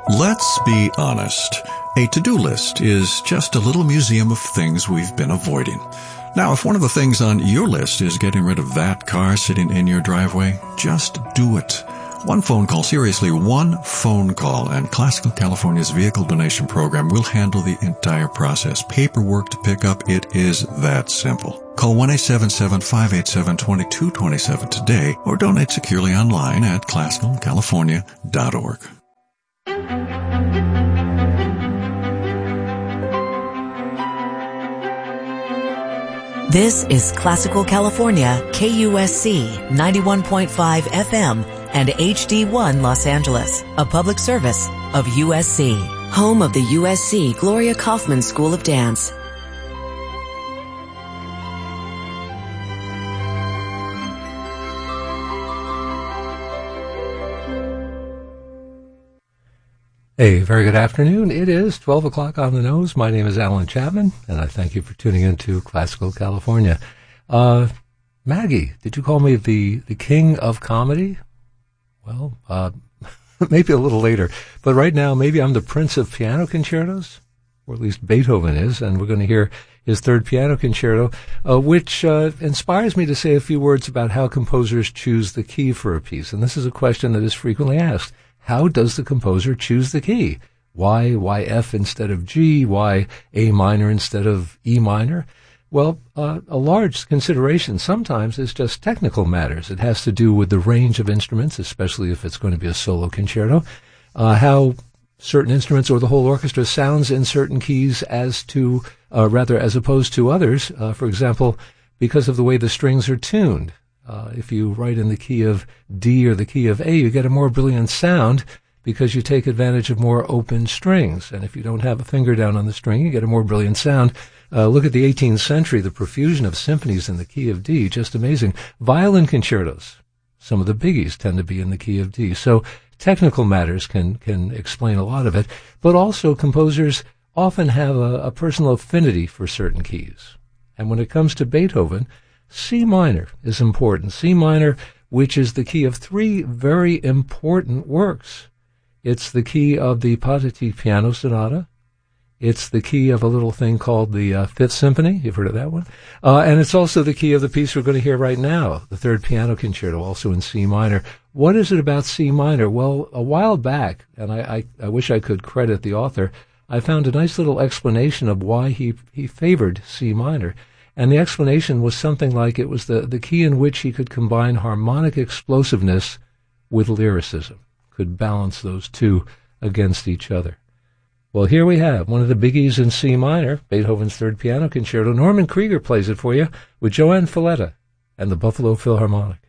Let's be honest. A to-do list is just a little museum of things we've been avoiding. Now, if one of the things on your list is getting rid of that car sitting in your driveway, just do it. One phone call, seriously, one phone call, and Classical California's vehicle donation program will handle the entire process. Paperwork to pick up, it is that simple. Call 1-877-587-2227 today or donate securely online at classicalcalifornia.org. This is Classical California, KUSC 91.5 FM and HD1 Los Angeles, a public service of USC, home of the USC Gloria Kaufman School of Dance. A very good afternoon. It is 12 o'clock on the nose. My name is Alan Chapman, and I thank you for tuning in to Classical California. Maggie, did you call me the king of comedy? Well, maybe a little later. But right now, maybe I'm the prince of piano concertos, or at least Beethoven is, and we're going to hear his third piano concerto, which inspires me to say a few words about how composers choose the key for a piece. And this is a question that is frequently asked. How does the composer choose the key? Why F instead of G? Why A minor instead of E minor? Well, a large consideration sometimes is just technical matters. It has to do with the range of instruments, especially if it's going to be a solo concerto, how certain instruments or the whole orchestra sounds in certain keys as opposed to others. For example, because of the way the strings are tuned. If you write in the key of D or the key of A, you get a more brilliant sound because you take advantage of more open strings. And if you don't have a finger down on the string, you get a more brilliant sound. Look at the 18th century, the profusion of symphonies in the key of D, just amazing. Violin concertos, some of the biggies tend to be in the key of D. So technical matters can explain a lot of it. But also composers often have a personal affinity for certain keys. And when it comes to Beethoven, C minor is important. C minor, which is the key of three very important works. It's the key of the Pathétique Piano Sonata. It's the key of a little thing called the Fifth Symphony. You've heard of that one? And it's also the key of the piece we're going to hear right now, the third piano concerto, also in C minor. What is it about C minor? Well, a while back, and I wish I could credit the author, I found a nice little explanation of why he favored C minor. And the explanation was something like it was the key in which he could combine harmonic explosiveness with lyricism, could balance those two against each other. Well, here we have one of the biggies in C minor, Beethoven's third piano concerto. Norman Krieger plays it for you with Joanne Falletta and the Buffalo Philharmonic.